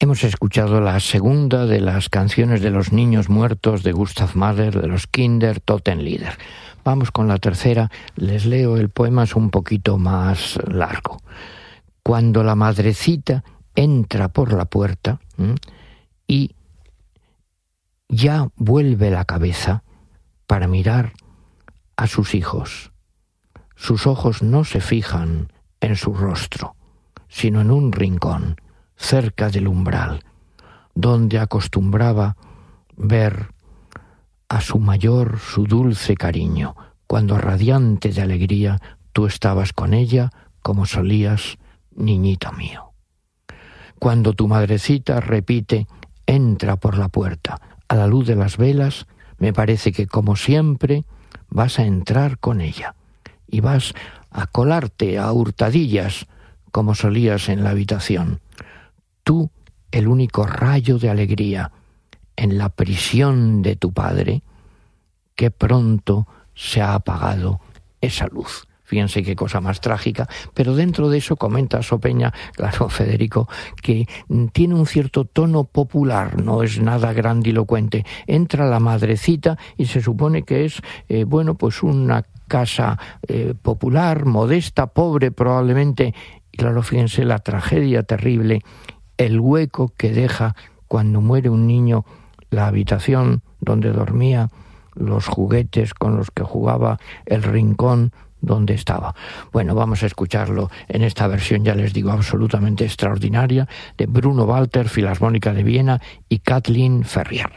Hemos escuchado la segunda de las canciones de los niños muertos de Gustav Mahler, de los Kinder Totenlieder. Vamos con la tercera, les leo el poema, es un poquito más largo. Cuando la madrecita entra por la puerta y ya vuelve la cabeza para mirar a sus hijos. Sus ojos no se fijan en su rostro, sino en un rincón, cerca del umbral, donde acostumbraba ver a su mayor su dulce cariño, cuando radiante de alegría tú estabas con ella como solías, niñito mío. Cuando tu madrecita repite, entra por la puerta, a la luz de las velas, me parece que como siempre vas a entrar con ella y vas a colarte a hurtadillas como solías en la habitación. Tú, el único rayo de alegría en la prisión de tu padre, que pronto se ha apagado esa luz. Fíjense qué cosa más trágica, pero dentro de eso comenta Sopeña, claro, Federico, que tiene un cierto tono popular, no es nada grandilocuente. Entra la madrecita y se supone que es, pues una casa popular, modesta, pobre probablemente. Y claro, fíjense la tragedia terrible, el hueco que deja cuando muere un niño, la habitación donde dormía, los juguetes con los que jugaba, el rincón donde estaba. Bueno, vamos a escucharlo en esta versión, ya les digo, absolutamente extraordinaria, de Bruno Walter, Filarmónica de Viena, y Kathleen Ferrier.